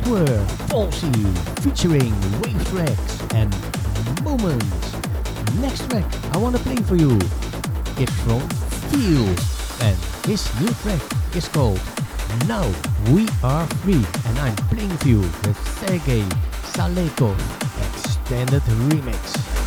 were Falsy featuring Wave Tracks and Moments. Next track I want to play for you is from Feel, and his new track is called Now We Are Free, and I'm playing for you the Sergey Salekov extended remix.